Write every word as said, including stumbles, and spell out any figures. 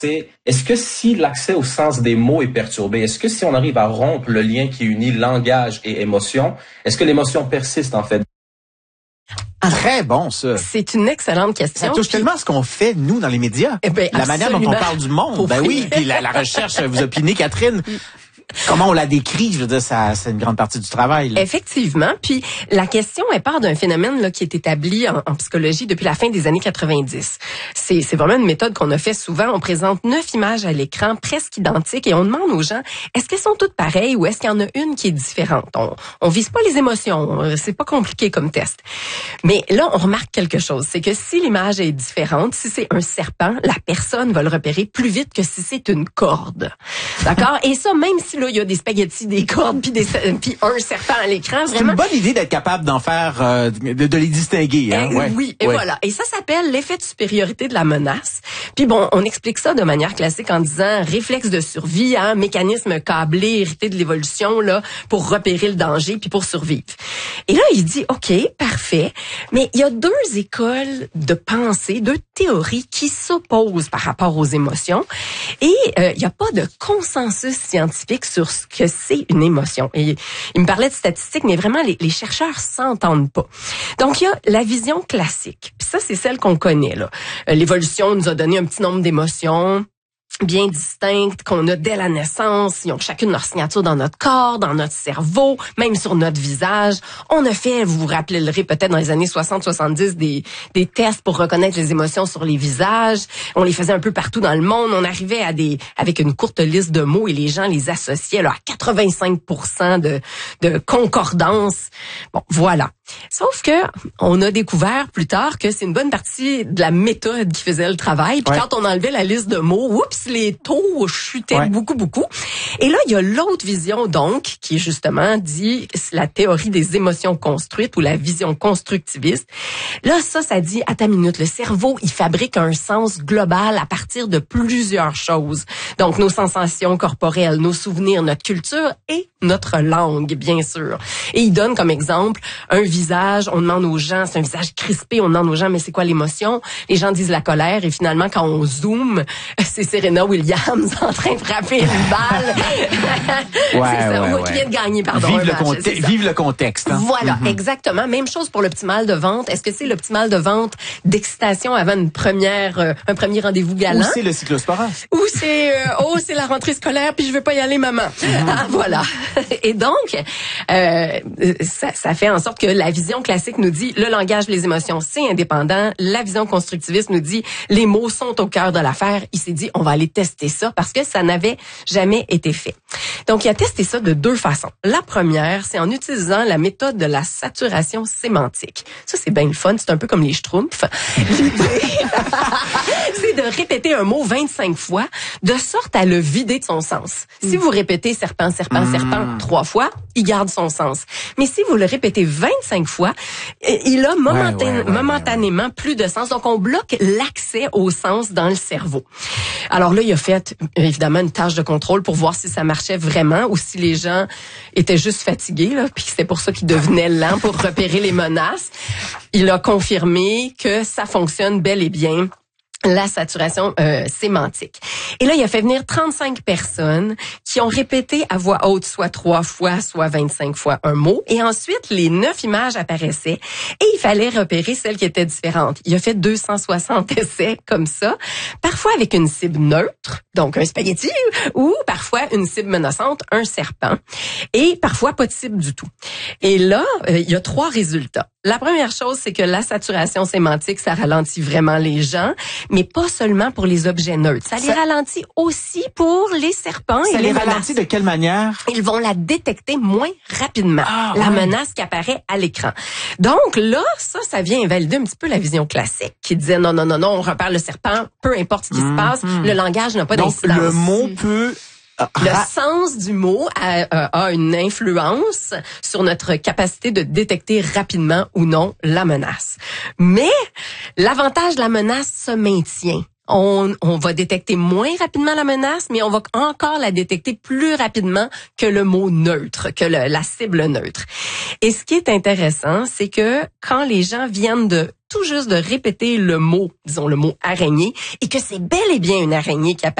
c'est est-ce que si l'accès au sens des mots est perturbé, est-ce que si on arrive à rompre le lien qui unit langage et émotion, est-ce que l'émotion persiste en fait? Très bon, ça. C'est une excellente question. Ça touche puis... tellement à ce qu'on fait, nous, dans les médias. Eh ben, la manière dont on parle du monde. Ben oui, puis la, la recherche, vous opinez, Catherine. Comment on la décrit, je veux dire, ça, c'est une grande partie du travail. Là. Effectivement. Puis la question, elle part d'un phénomène là qui est établi en, en psychologie depuis la fin des années quatre-vingt-dix. C'est, c'est vraiment une méthode qu'on a fait souvent. On présente neuf images à l'écran, presque identiques, et on demande aux gens, est-ce qu'elles sont toutes pareilles ou est-ce qu'il y en a une qui est différente? On, on vise pas les émotions. C'est pas compliqué comme test. Mais là, on remarque quelque chose. C'est que si l'image est différente, si c'est un serpent, la personne va le repérer plus vite que si c'est une corde. D'accord? Et ça, même si là, il y a des spaghettis, des cordes, puis des puis un serpent à l'écran. C'est vraiment une bonne idée d'être capable d'en faire, euh, de, de les distinguer. Hein? Et, ouais. Oui, et ouais. voilà. Et ça s'appelle l'effet de supériorité de la menace. Puis bon, on explique ça de manière classique en disant réflexe de survie, hein, mécanisme câblé, hérité de l'évolution là, pour repérer le danger puis pour survivre. Et là, il dit, OK, parfait, mais il y a deux écoles de pensée, deux théories qui s'opposent par rapport aux émotions. Et euh, il n'y a pas de consensus scientifique sur ce que c'est une émotion. Et il me parlait de statistiques, mais vraiment, les, les chercheurs s'entendent pas. Donc, il y a la vision classique. Puis ça, c'est celle qu'on connaît, là. Euh, l'évolution nous a donné un petit nombre d'émotions bien distinctes qu'on a dès la naissance. Ils ont chacune leur signature dans notre corps, dans notre cerveau, même sur notre visage. On a fait, vous vous rappellerez peut-être dans les années soixante soixante-dix, des, des tests pour reconnaître les émotions sur les visages. On les faisait un peu partout dans le monde. On arrivait à des, avec une courte liste de mots et les gens les associaient là, à quatre-vingt-cinq pour cent de, de concordance. Bon, voilà. Sauf que on a découvert plus tard que c'est une bonne partie de la méthode qui faisait le travail. Puis ouais. Quand on enlevait la liste de mots, oups, les taux chutaient ouais. beaucoup, beaucoup. Et là, il y a l'autre vision, donc, qui justement dit la théorie des émotions construites ou la vision constructiviste. Là, ça, ça dit, à ta minute, le cerveau, il fabrique un sens global à partir de plusieurs choses. Donc, nos sensations corporelles, nos souvenirs, notre culture et notre langue, bien sûr. Et il donne comme exemple un visage, on demande aux gens, c'est un visage crispé, on demande aux gens, mais c'est quoi l'émotion? Les gens disent la colère, et finalement, quand on zoome, c'est Serena Williams en train de frapper une balle. ouais, c'est ça, ouais, ou ouais. qui vient de gagner, pardon. Vive, un le, match, conte- vive le contexte. Hein? Voilà, mm-hmm. exactement. Même chose pour l'optimal de vente. Est-ce que c'est l'optimal de vente d'excitation avant une première, euh, un premier rendez-vous galant? Ou c'est le cyclosporin? Ou c'est, euh, oh, c'est la rentrée scolaire, puis je veux pas y aller, maman. Mm-hmm. Ah, voilà. Et donc, euh, ça, ça fait en sorte que la vision classique nous dit le langage, les émotions, c'est indépendant. La vision constructiviste nous dit les mots sont au cœur de l'affaire. Il s'est dit on va aller tester ça parce que ça n'avait jamais été fait. Donc il a testé ça de deux façons. La première, c'est en utilisant la méthode de la saturation sémantique. Ça c'est bien le fun, c'est un peu comme les schtroumpfs. L'idée, c'est de répéter un mot vingt-cinq fois de sorte à le vider de son sens. Si vous répétez serpent, serpent, mmh. serpent trois fois, il garde son sens. Mais si vous le répétez vingt-cinq fois, il a momentan- ouais, ouais, ouais, momentanément ouais, ouais. plus de sens. Donc, on bloque l'accès au sens dans le cerveau. Alors là, il a fait, évidemment, une tâche de contrôle pour voir si ça marchait vraiment ou si les gens étaient juste fatigués, là, puis c'était pour ça qu'ils devenaient lents pour repérer les menaces. Il a confirmé que ça fonctionne bel et bien. La saturation euh, sémantique. Et là, il a fait venir trente-cinq personnes qui ont répété à voix haute soit trois fois, soit vingt-cinq fois un mot. Et ensuite, les neuf images apparaissaient et il fallait repérer celles qui étaient différentes. Il a fait deux cent soixante essais comme ça, parfois avec une cible neutre, donc un spaghetti, ou parfois une cible menaçante, un serpent, et parfois pas de cible du tout. Et là, euh, il y a trois résultats. La première chose, c'est que la saturation sémantique, ça ralentit vraiment les gens, mais pas seulement pour les objets neutres. Ça, ça les ralentit aussi pour les serpents ça et les les menaces. ralentit de quelle manière? Ils vont la détecter moins rapidement, ah, la ouais. menace qui apparaît à l'écran. Donc là, ça, ça vient invalider un petit peu la vision classique qui disait non, non, non, non, on repère le serpent, peu importe ce qui mmh, se passe, mmh. le langage n'a pas Donc, d'incidence. le mot peut... Le sens du mot a, a une influence sur notre capacité de détecter rapidement ou non la menace. Mais l'avantage de la menace se maintient. on, on va détecter moins rapidement la menace, mais on va encore la détecter plus rapidement que le mot neutre, que le, la cible neutre. Et ce qui est intéressant, c'est que quand les gens viennent de tout juste de répéter le mot, disons le mot araignée, et que c'est bel et bien une araignée qui apparaît